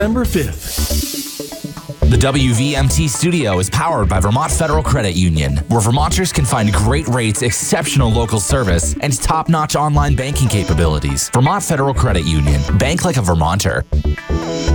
November 5th. The WVMT studio is powered by Vermont Federal Credit Union, where Vermonters can find great rates, exceptional local service, and top-notch online banking capabilities. Vermont Federal Credit Union. Bank like a Vermonter.